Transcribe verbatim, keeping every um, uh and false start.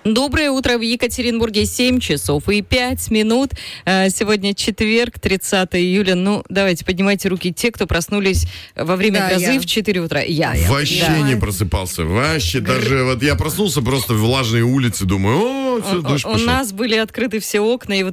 Доброе утро в Екатеринбурге, семь часов и пять минут. Сегодня четверг, тридцатое июля. Ну, давайте, поднимайте руки те, кто проснулись во время да, грозы я. в четыре утра. Я. Вообще да. не просыпался. Вообще даже вот я проснулся просто в влажные улицы, думаю, о, все, дождь У пошел. нас были открыты все окна, и вот